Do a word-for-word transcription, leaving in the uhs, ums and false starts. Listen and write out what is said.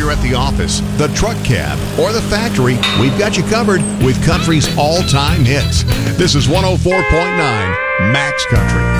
you're at the office, the truck cab, or the factory, we've got you covered with country's all-time hits. This is one oh four point nine Max Country.